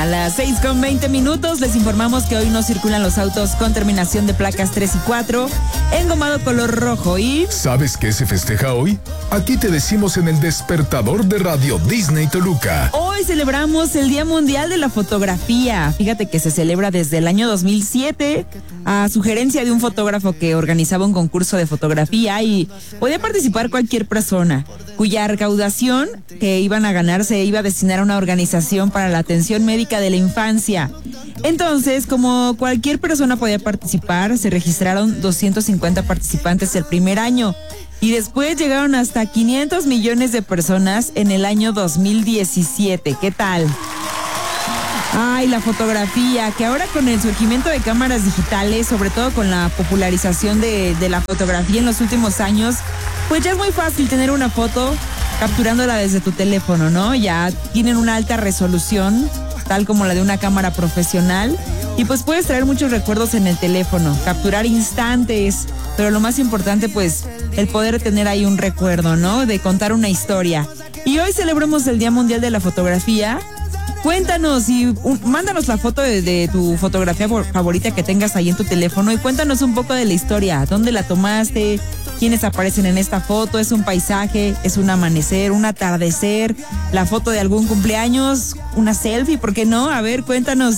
A las 6:20 les informamos que hoy no circulan los autos con terminación de placas 3 y 4, engomado color rojo y... ¿Sabes qué se festeja hoy? Aquí te decimos en el despertador de Radio Disney Toluca. Hoy celebramos el Día Mundial de la Fotografía. Fíjate que se celebra desde el año 2007 a sugerencia de un fotógrafo que organizaba un concurso de fotografía y podía participar cualquier persona, cuya recaudación que iban a ganar se iba a destinar a una organización para la atención médica de la infancia. Entonces, como cualquier persona podía participar, se registraron 250 participantes el primer año y después llegaron hasta 500 millones de personas en el año 2017. ¿Qué tal? Ay, la fotografía, que ahora con el surgimiento de cámaras digitales, sobre todo con la popularización de la fotografía en los últimos años, pues ya es muy fácil tener una foto capturándola desde tu teléfono, ¿no? Ya tienen una alta resolución, tal como la de una cámara profesional, y pues puedes traer muchos recuerdos en el teléfono, capturar instantes, pero lo más importante, pues, el poder tener ahí un recuerdo, ¿no? De contar una historia. Y hoy celebramos el Día Mundial de la Fotografía. Cuéntanos y mándanos la foto de tu fotografía favorita que tengas ahí en tu teléfono y cuéntanos un poco de la historia. ¿Dónde la tomaste? ¿Quiénes aparecen en esta foto? ¿Es un paisaje? ¿Es un amanecer? ¿Un atardecer? ¿La foto de algún cumpleaños? ¿Una selfie? ¿Por qué no? A ver, cuéntanos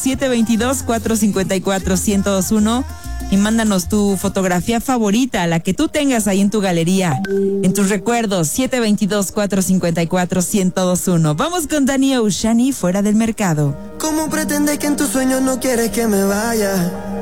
722-454-1021 y mándanos tu fotografía favorita, la que tú tengas ahí en tu galería, en tus recuerdos. 722-454-1021. Vamos con Danny Ocean y Fuera del Mercado. ¿Cómo pretendes que en tus sueños no quieres que me vaya?